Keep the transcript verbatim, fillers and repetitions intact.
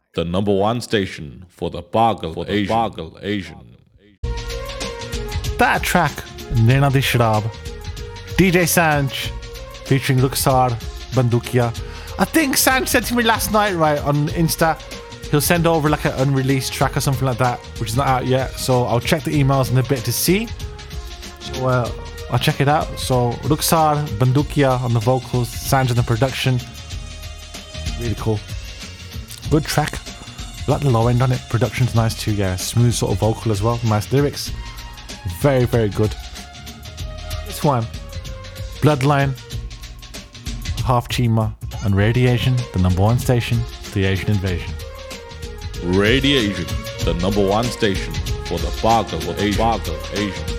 the number one station for the Pagal Asian. Pagal Asian. That track, Naina Di Sharab, D J Sanj, featuring Luxar Bandukia. I think Sanj said to me last night, right, on Insta, he'll send over like an unreleased track or something like that, which is not out yet. So I'll check the emails in a bit to see. So uh, I'll check it out. So Luxar Bandukia on the vocals, Sanj on the production. Really cool. Good track. Got the low end on it. Production's nice too, yeah. Smooth sort of vocal as well. Nice lyrics. Very, very good. This one, Bloodline, Half Chima, and Radiation, the number one station, the Asian Invasion. Radiation, the number one station for the Pagal Asian. Pagal Asian.